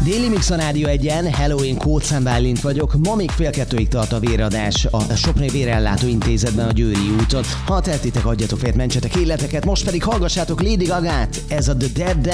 Déli Mix a Rádió 1-en, hello, én Kócán Bálint vagyok. Ma még fél kettőig tart a véradás a Sopron Vérellátó Intézetben a Győri úton. Ha tehetitek, adjatok vért, mentsetek életeket, most pedig hallgassátok Lady Gagát, ez a The Dead